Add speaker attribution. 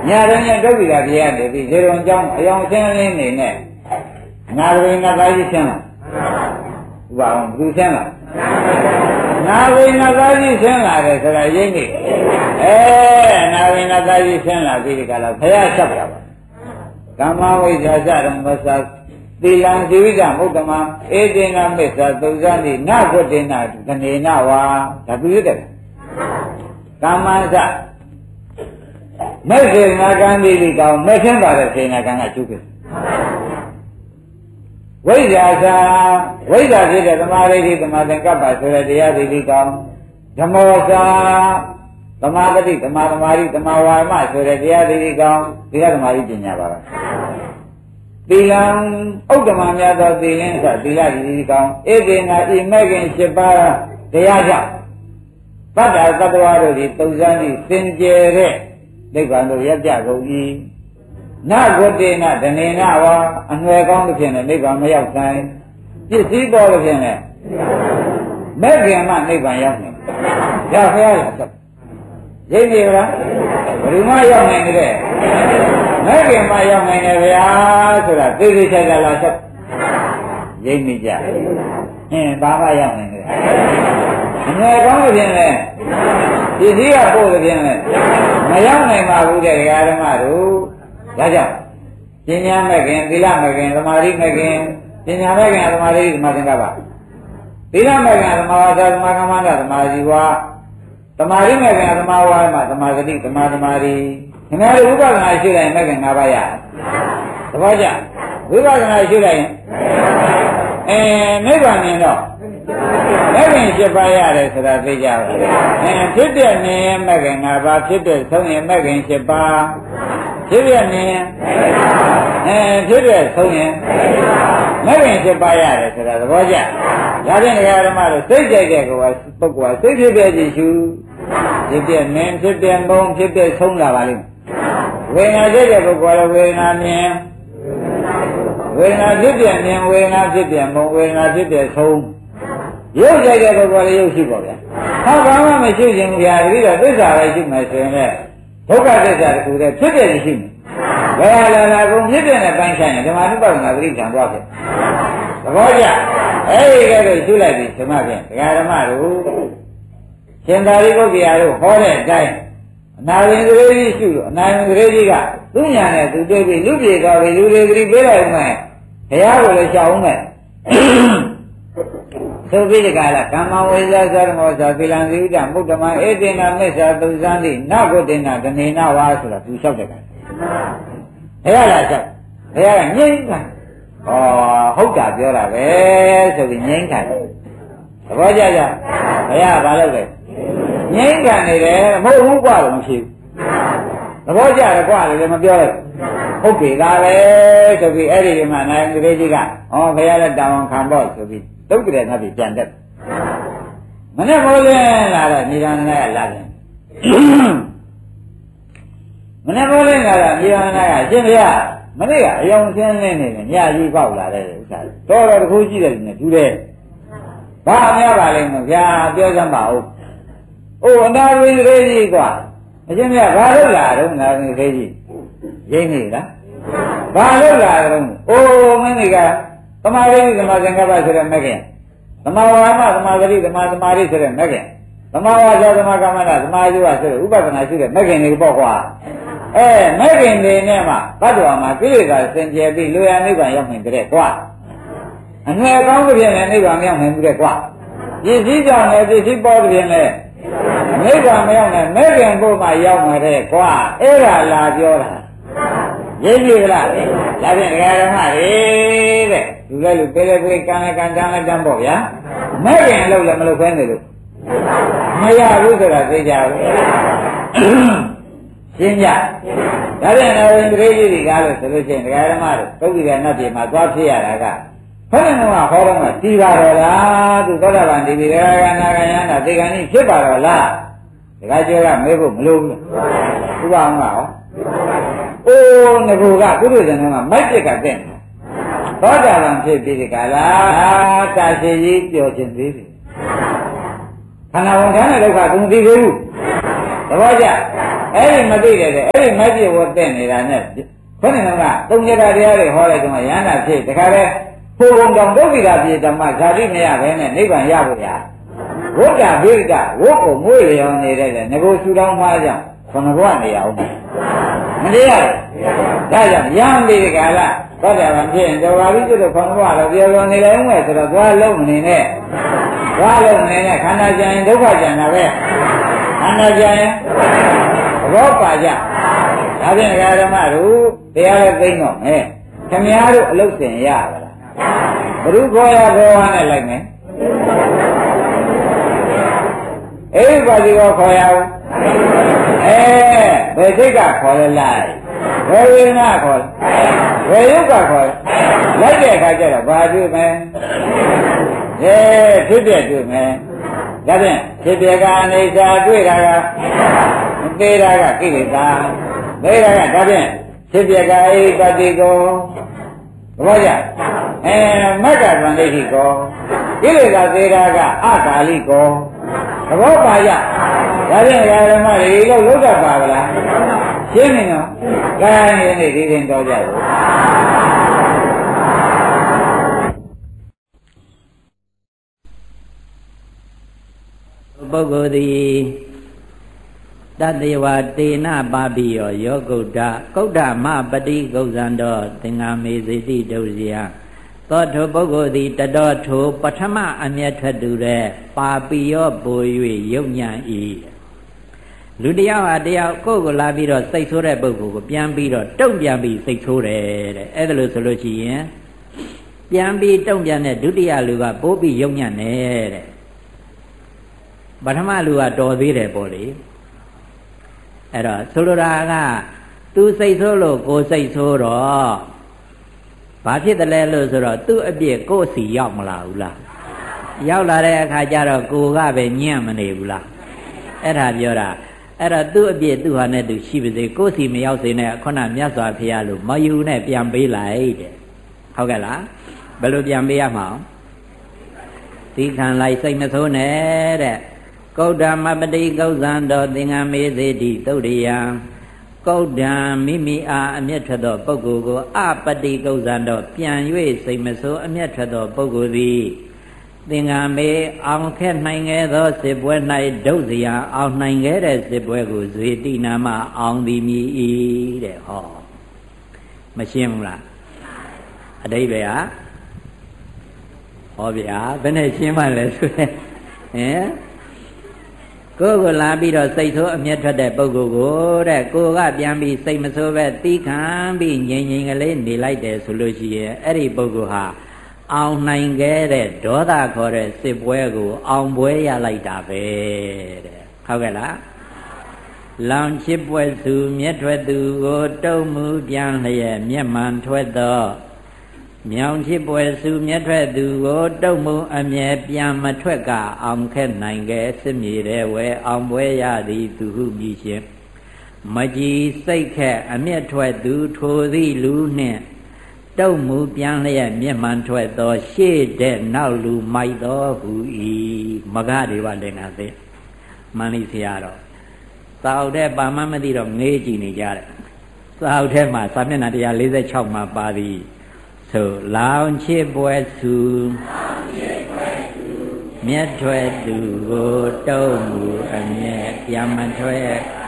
Speaker 1: nhà đó nhà đâu bị là gì để bị dây đồng trong ông xem lên này nè nhà rồi nhà cái gì xem à vào cứ xem à nhà rồi nhà cái gì xem là để cái này gì nhỉ nhà rồi nhà cái gì xem là gì cái là thấy sắp rồi cảm ơn quý gia gia đồng bác sĩ đi làm gì vậy một tấm mà đến làm mấy giờ tôi ra đi nát quên đi nát cái này nát quá đã biết đấy cảm ơn sa mấy người nào càng đi cao mấy thiên bảo là thế nào càng ngại chút cái vậy ra cái là tấm mà đi tấm mà các bạn rồi đi cao tấm sa tấm mà đi tấm mà hoài mà rồi đi cao thì là tấm mà đi trên nhà bảo đi làm ốc tấm mà nhà đó đi lên sa đi cao đến là đi mấy cái chế ba để ra bắt đầu bắt đầu rồi tôi ra đi xin chế đấy để còn tôi dắt chặt rồi đi na quyết định na thế này na wa anh người con được chuyện này để còn mới học sai chỉ sĩ bỏ được chuyện này mấy cái mà để còn học này ra phải là sao vậy đi ra rồi mà học này đấy mấy cái mà học này về rồi là tự đi chạy là sao vậy mi cha ba ba học này anh người con được chuyện này chỉ sĩ là bỏ được chuyện này mà học này mà vui để cái đó mà đủဒါကြောင့်ပညာမဲ့ခင်သီလမဲ့ခင်သမာဓိမဲ့ခင်ပညာမဲ့ခင်သမာဓိသမာသင်္ကပ္ပသီလမဲ့ခင်သမာဝါစာသမာကမ္မန္တသမာဓိဝါသမာဓိမဲ့ခင်သမာဝါမှာသမာသတိသမာသမာဓိခင်ဗျားတို့ဥပဒနာရှိတိုင်းမဲ့ခင်၅ပါးရသဘောကျဝိပဿနာရှိတိုင်းနိဗ္ဗာန်မြင်တော့မဲ့ခင်၈ပါးရတယ်ဆိုတာသိကြပါဖြစ်တဲ့မြင်ရင်မဲ့ခင်၅ပါးဖြစ်တဲ့ဆုံးရင်မဲ့ခင်၈ပါးဖြစ်ရနေဖြစ်ရဆုံးရင်မဲ့ခင်ဖြစ်ပါရတယ်ဆိုတာသဘောကျဒါဖြင့်ဓမ္မတို့စိတ်ကြိုက်တဲ့ကောပုဂ္ဂိုလ်ကစိတ်ဖြစ်ပြကြည့်ရှုဖြစ်ပြမြင်ဖြစ်ပြမုံဖြစ်ပြဆုံးလာပါလိမ့်ဝေဒနာကြိုက်တဲ့ပုဂ္ဂိုလ်ကဝေဒနာမြင်ဝေဒနာဖြစ်ပြမြင်ဝေဒနာဖြစ်ပြမုံဝေဒနာဖြစ်ပြဆုံးရုပ်ကြိုက်တဲ့ပုဂ္ဂိုလ်လည်းရုပ်ရှိပါဗျာဟောဘာမှမရှိခြင်းဗျာတတိယသစ္စာပဲရှိမှဆိုရင်လည်းဒုက္ခသစ္စာတခုတည်းဖြစ်တဲ့ရှိနေဘယ်လာကုန်ဖြစ်တဲ့နဲ့ပိုင်းဆိုင်ရင်ဓမ္မနုပါဒနာပရိစ္ဆာန်သွားဖြစ်သဘောကျအဲဒီကဲတော့ရှုလိုက်ပြီဓမ္မဖြင့်ဒကာဓမ္မတို့ရှင်သာရိပုတ္တရာတို့ဟောတဲ့အတိုင်းအနာဝင်ကလေးကြီးရှုလို့အနာဝင်ကလေးကြီးကသူ့ညာနဲ့သူတွေ့ပြီးလူပြေသွားပြီလူတွေသတိပေးလိုက်မယ်ဘုရားကိုလည်းရှောင်အောင်မယ်သုပိဒကလာကမ္မဝိဇ္ဇာသရမောသာသီလံသီဥဒ္ဓမုဒ္ဓမဧတေနမေစ္ဆာသုဇံတိနဂုတေနဒနေနဝါဆိုတာသူလျှောက်တဲ့ကဘုရားလားလျှောက်ဘုရားကငြိမ့်တာဟုတ်တာပြောတာပဲဆိုပြီးငြိမ့်ခံတယ်သဘောကျကြဘုရားကဘာလုပ်လဲငြိမ့်ခံနေတယ်မဟုတ်ဘူးกว่าတော့မရှိဘူးသဘောကျတယ်กว่าလည်းမပြောလိုက်ဟုတ်ပြီဒါပဲဆိုပြီးအဲ့ဒီမှာနိုင်ကလေးကြီးကဘုရားလည်းတောင်းခံပေါ့ဆိုပြီးတုတ်ကြတဲ့ငါပြီပြန်တက်မနေ့မိုးလင်းလာတော့ညီတော်နဲ့လာတယ်မနေ့မိုးလင်းလာတော့ညီတော်နဲ့ကရှင်ဗျာမနေ့ကအယောင်ဆင်းနေနေညကြီးပေါက်လာတဲ့ဥစ္စာတော်တော်တခုကြည့်တယ်နဲ့တူတယ်ဘာအများပါလိမ့်မယ်ဗျာပြောစမ်းပါဦးအနာဝိသေကြီးကွာအရှင်ဗျာဘာလို့လာတော့နာဝိသေကြီးရင်းနေလားဘာလို့လာတော့မင်းတွေကသမာဓိသမာသင်္ကပ္ပဆိုတဲ့မဲ့ခင်သမာဝါမသမာဓိသမာသမာဓိဆိုတဲ့မဲ့ခင်သမာဝါစာသမာကမ္မန္တသမာဓိဝါဆိုတဲ့ဥပဒနာရှိတဲ့မဲ့ခင်တွေပေါ့ကွာမဲ့ခင်တွေနဲ့မှဘတ်တော်မှာကိလေသာစင်ကြယ်ပြီးလူရနိဗ္ဗာန်ရောက်နိုင်တဲ့ကွာအငယ်ကောင်းတဲ့ပြင်နဲ့နိဗ္ဗာန်ရောက်နိုင်တဲ့ကွာပစ္စည်းကြောင့်လည်းပစ္စည်းပေါ်တဲ့ပြင်နဲ့နိဗ္ဗာန်မရောက်နိုင်မဲ့ခင်ဘုမှရောက်မှာတဲ့ကွာအဲ့ဒါလာပြောတာရင်းပြီလားဒါဖြင့်ဒကာဓမ္မတွေတဲ့လူလည်းလူပေးလည်းပေးကံလည်းကံတန်းလည်းတန်းပေါ့ဗျာမဲ့ခင်အလုပ်လည်းမလုပ်ခဲနေလို့မရဘူးဆိုတာသိကြဘူးရှင်းကြဒါဖြင့်လည်းတတိယကြီးကားလို့ဆိုလို့ရှိရင်ဒကာဓမ္မတို့ပုဂ္ဂိကနတ်ပြည်မှာသွားဖြစ်ရတာကဘယ်နဲ့မှဟောတော့မှတီးပါတော့လားသူသောတာပန်ဒီဒီဒကာကနာကယန္တာသေကံကြီးဖြစ်ပါတော့လားဒကာကျော်ကမေးဖို့မလိုဘူးဥပအောင်ကရောငကူကကုသိုလ်ဇဏ်ကမိုက်ပြက်ကတဲ့သောတာပန်ဖြစ်ပြီးဒီကလာတာရှိကြီးပြောခြင်းသေးပြီခန္ဓာဝန်ခံတဲ့ဒုက္ခသူမသိသေးဘူးသဘောကျအဲ့ဒီမသိတယ်တဲ့အဲ့ဒီမပြည့်ဝတဲ့နေတာနဲ့ခေါင်းကသုံးကြတာတရားတွေဟောလိုက်တော့ရဟန္တာဖြစ်တခါတည်းဖို့ဘုံကြောင့်ဒုက္ခိတာပြေဓမ္မဇာတိမရဘဲနဲ့နိဗ္ဗာန်ရဖို့ရဝိတ္တဘိကဝုတ်ကိုမွေးလျော်နေတဲ့ငကိုဆူတောင်းမှာကြောင့်ခဏဘဝနေရအောင်မနေရဘူးဒါကြောင့်ရံဒီကလာသောတာပန်ဖြစ်ရင်တော်ပါပြီဆိုတော့ခဏဘဝတော့ပြောလို့နေလိုက်ဦးမယ်ဆိုတော့သွားလုံးနေနဲ့သွားလုံးနေနဲ့ခန္ဓာကြံရင်ဒုက္ခကြံတာပဲခန္ဓာကြံရင်ဘောပါကြဒါဖြင့်ဓမ္မတို့တရားလည်းသိတော့မယ်ခင်ဗျားတို့အလုတ်စင်ရပါလားဘုရုခေါ်ရခေါ်ရနဲ့လိုက်မယ်အေးပါဒီကိုခေါ်ရအောင်ဘယ်စိတ်ကခေါ်လဲလိုက်ဘယ်ဝိညာဉ်ခေါ်လဲဘယ်ရုပ်ကခေါ်လဲလိုက်တဲ့အခါကျတော့ဘာတွေ့မလဲဖြစ်ပြတွေ့မယ်ဒါဖြင့်ဖြစ်ပြကအနေစာတွေ့တာကမသေးတာကကိလေသာသေးတာကဒါဖြင့်ဖြစ်ပြကအိပတိကောဘောကြမက္ကသံဒိဋ္ဌိကောကိလေသာသေးတာကအကာလိကောသဘောပါကြဒါဖြင့်ဓမ္မတွေလို့လောက်တတ်ပါဗလားရှင်းနေနော်ကိုင်းရင်းနေဒီရင်တော်ကြဘူး
Speaker 2: ပုဂ္ဂိုလ်သည်တတေဝတေနပါပိယောယောဂုဒ္ဓကုဒ္ဓမပတိကုဇံတော်သင်္ဃမေဇိတိဒုစယသောထိုပုဂ္ဂိုလ်သည်တတော်ထိုပထမအမျက်ထွက်သူတဲ့ပါပိယောပို၍ယုံညံ့၏လူတယောက်ဟာတယောက်ကိုယ်ကိုလာပြီးတော့စိတ်ဆိုးတဲ့ပုဂ္ဂိုလ်ကိုပြန်ပြီးတော့တုံ့ပြန်ပြီးစိတ်ဆိုးတယ်တဲ့အဲ့ဒါလို့ဆိုလို့ရှိရင်ပြန်ပြီးတုံ့ပြန်တဲ့ဒုတိယလူကပိုးပြီးယုံညံ့တဲ့ပထမလူကတော်သေးတယ်ပေါ့လေအဲ့တော့ဆိုလိုတာကသူစိတ်ဆိုးလို့ကိုယ်စိတ်ဆိုးတော့ဘာဖြစ်တယ်လဲလို့ဆိုတော့သူ့အပြစ်ကိုယ်စီရောက်မလာဘူးလားရောက်လာတဲ့အခါကျတော့ကိုယ်ကပဲညံ့မနေဘူးလားအဲ့ဒါပြောတာအဲ့တော့သူ့အပြစ်သူ့ဟာနဲ့သူရှိပါစေကိုယ်စီမရောက်စေနဲ့ခုနမြတ်စွာဘုရားလို့မယူနဲ့ပြန်ပေးလိုက်တဲ့ဟုတ်ကဲ့လားဘယ်လိုပြန်ပေးရမှာသီခံလိုက်စိတ်မဆိုးနဲ့တဲ့ကုဒ္ဓမပတိကုဇံတော်သင်္ဃမေဇိတိသုတ်ရိယကုဒ္ဓံမိမိအားအမျက်ထွက်သောပုဂ္ဂိုလ်ကိုအပတိကုဇံတော်ပြန်၍စိတ်မဆိုးအမျက်ထွက်သောပုဂ္ဂိုလ်သည်သင်္ဃမေအောင်ခက်နိုင်ခဲ့သောစစ်ပွဲ၌ဒုစရအောင်နိုင်ခဲ့တဲ့စစ်ပွဲကိုဇေတိနာမအောင်သည်မြည်၏တဲ့ဟောမရှင်းဘူးလားအတိပ္ပယ်ဟာဟောဗျာဘယ်နဲ့ရှင်းမှလဲဆိုတဲ့ကိုယ်ကိုလာပြီးတော့စိတ်ဆိုးအမျက်ထွက်တဲ့ပုဂ္ဂိုလ်ကိုတဲ့ကိုကပြန်ပြီးစိတ်မဆိုးပဲတီးခံပြီးငြိမ်ငြိမ်ကလေးနေလိုက်တယ်ဆိုလို့ရှိရင်အဲ့ဒီပုဂ္ဂိုလ်ဟာအောင်နိုင်ခဲ့တဲ့ဒေါသခေါ်တဲ့စစ်ပွဲကိုအောင်ပွဲရလိုက်တာပဲတဲ့ဟုတ်ကဲ့လားလောင်ချစ်ပွဲသူမျက်ထွက်သူကိုတုံးမှုပြန်လျက်မျက်မှန်ထွက်သောမြောင်ချစ်ပွဲစုမျက်ထွက်သူကိုတုံမှုအမြဲပြန်မထွက်ကအောင်ခက်နိုင်ခဲ့စစ်မြေတဲ့ဝဲအောင်ပွဲရသည်သူဟုမြည်ရှင်မကြည်စိတ်ခက်အမျက်ထွက်သူထိုသည့်လူနှင့်တုံမှုပြန်လျက်မျက်မှန်ထွက်သောရှေ့တဲ့နောက်လူမိုက်သောဟူ၏မဂတွေပါလင်နာသေးမန္လိဆရာတော်သာအုပ်တဲ့ပါမမသိတော့ငေးကြည့်နေကြတယ်သာအုပ်ထဲမှာစာမျက်နှာ146မှာပါသည်ဆိုလောင်ချစ်ပွဲစုမျက်ထွက်သူကိုတုံးမူအမျက်ပြန်မထွက်